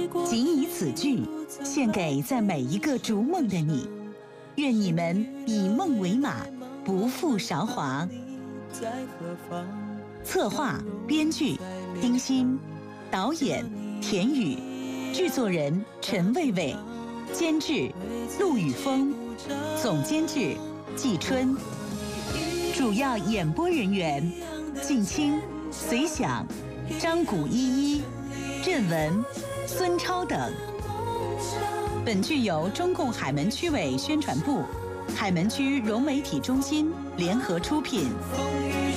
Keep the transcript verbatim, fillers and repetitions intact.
仅以此句，献给在每一个逐梦的你。愿你们以梦为马，不负韶华。策划、编剧丁欣，导演田雨，制作人陈卫卫，监制陆宇峰，总监制季春。主要演播人员静清、随想、张谷依依、任文、孙超等。本剧由中共海门区委宣传部、海门区融媒体中心联合出品。